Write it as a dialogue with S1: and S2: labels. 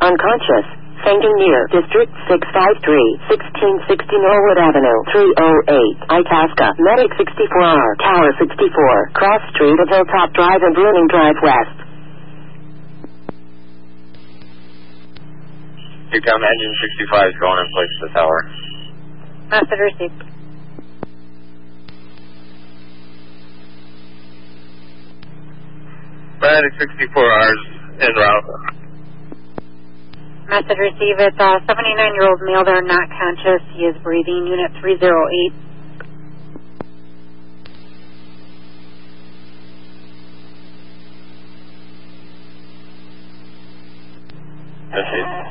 S1: Unconscious. Fainting near District 653, 1660 Norwood Avenue, 308, Itasca. Medic 64R, Tower 64, Cross Street of Hilltop Drive and Blooming Drive West.
S2: Newcom engine 65 is going in place to the tower.
S3: Message received.
S2: Medic 64R's en route.
S3: Message received. It's a 79-year-old male there, not conscious. He is breathing. Unit 308.
S2: That's it.